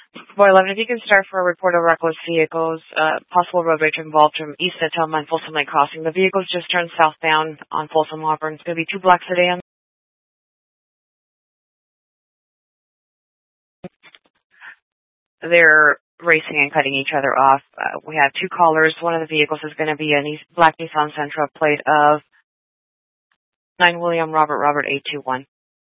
Boy 11, if you can start for a report of reckless vehicles, possible road rage involved from east at Thelma and Folsom Lake Crossing. The vehicles just turned southbound on Folsom Auburn. It's going to be 2 black sedans. They're racing and cutting each other off. We have 2 callers. One of the vehicles is going to be a black Nissan Sentra plate of 9 William Robert 821.